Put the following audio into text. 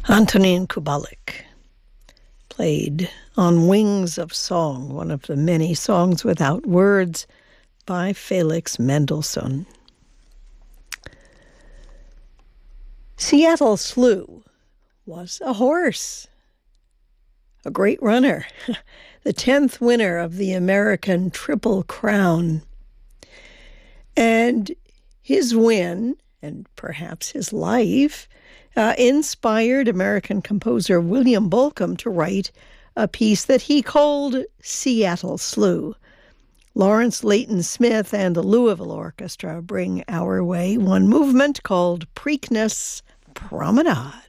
Antonin Kubalik played On Wings of Song, one of the many songs without words by Felix Mendelssohn. Seattle Slew was a horse, a great runner, the 10th winner of the American Triple Crown. And his win, and perhaps his life, inspired American composer William Bolcom to write a piece that he called Seattle Slew. Lawrence Leighton Smith and the Louisville Orchestra bring our way one movement called Preakness Promenade.